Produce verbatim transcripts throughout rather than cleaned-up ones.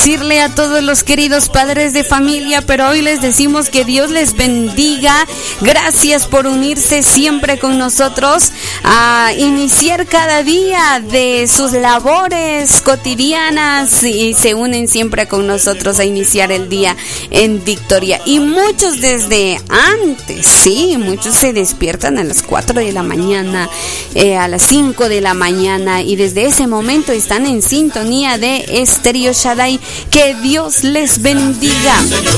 decirle a todos los queridos padres de familia, pero hoy les decimos que Dios les bendiga. Gracias por unirse siempre con nosotros a iniciar cada día de sus labores cotidianas y se unen siempre con nosotros a iniciar el día en victoria. Y muchos desde antes, sí, muchos se despiertan a las cuatro de la mañana, eh, a las cinco de la mañana, y desde ese momento están en sintonía de Estéreo Shaddai. Que Dios les bendiga.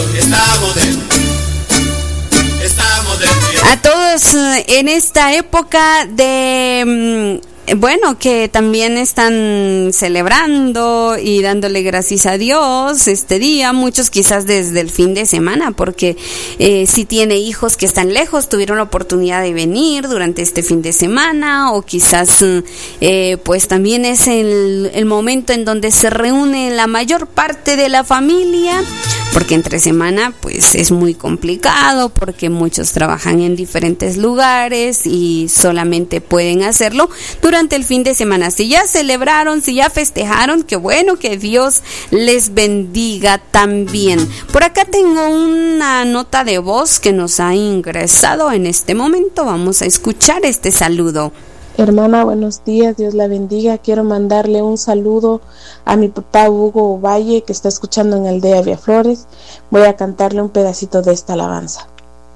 A todos en esta época de... Bueno, que también están celebrando y dándole gracias a Dios este día, muchos quizás desde el fin de semana, porque eh, si tiene hijos que están lejos, tuvieron la oportunidad de venir durante este fin de semana, o quizás eh, pues también es el, el momento en donde se reúne la mayor parte de la familia, porque entre semana pues es muy complicado, porque muchos trabajan en diferentes lugares y solamente pueden hacerlo durante el fin de semana. Si ya celebraron, si ya festejaron, qué bueno, que Dios les bendiga también. Por acá tengo una nota de voz que nos ha ingresado en este momento. Vamos a escuchar este saludo. Hermana, buenos días, Dios la bendiga. Quiero mandarle un saludo a mi papá Hugo Valle, que está escuchando en Aldea Villaflores. Voy a cantarle un pedacito de esta alabanza.